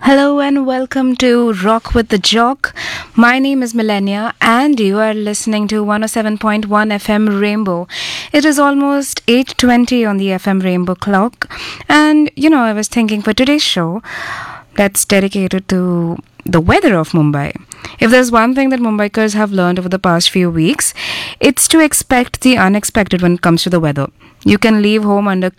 Hello and welcome to Rock with the Jock. My name is Millennia and you are listening to 107.1 FM Rainbow. It is almost 8:20 on the FM Rainbow clock, and I was thinking for today's show that's dedicated to the weather of Mumbai. If there's one thing that Mumbaikars have learned over the past few weeks, it's to expect the unexpected when it comes to the weather. You can leave home under